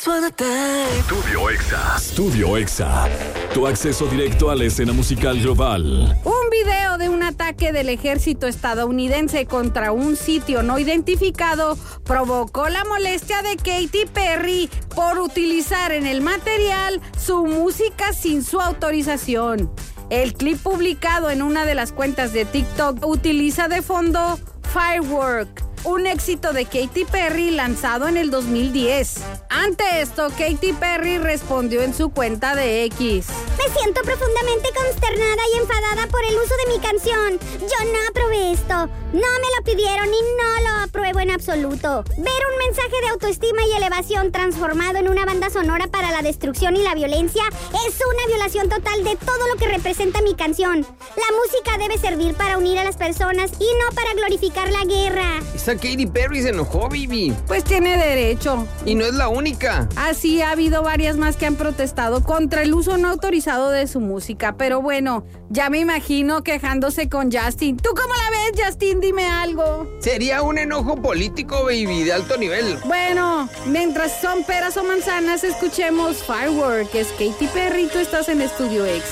Estudio Exa. Estudio Exa. Tu acceso directo a la escena musical global. Un video de un ataque del ejército estadounidense contra un sitio no identificado provocó la molestia de Katy Perry por utilizar en el material su música sin su autorización. El clip publicado en una de las cuentas de TikTok utiliza de fondo Firework, un éxito de Katy Perry lanzado en el 2010. Ante esto, Katy Perry respondió en su cuenta de X: Me siento profundamente consternada y enfadada por el uso de mi canción. Yo no aprobé esto. No me lo pidieron y no lo apruebo en absoluto. Ver un mensaje de autoestima y elevación transformado en una banda sonora para la destrucción y la violencia es una violación total de todo lo que representa mi canción. La música debe servir para unir a las personas y no para glorificar la guerra. Esa Katy Perry se enojó, Bibi. Pues tiene derecho. Y no es la única. Así ha habido varias más que han protestado contra el uso no autorizado de su música. Pero bueno, ya me imagino quejándose con Justin. ¿Tú cómo la ves, Justin? Dime algo. Sería un enojo político, baby, de alto nivel. Bueno, mientras son peras o manzanas, escuchemos Firework, que es Katy Perry. Tú estás en Estudio Exa.